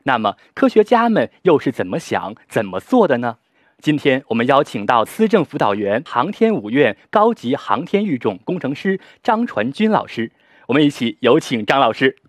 那么科学家们又是怎么想、怎么做的呢？今天我们邀请到思政辅导员、航天5院高级航天育种工程师张传军老师，我们一起有请张老师。